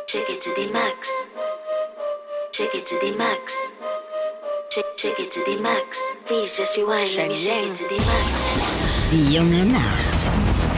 Take it to the max. Take it to the max. Take it to the max. Please just rewind. Let me shake it to the max. Die junge Nacht.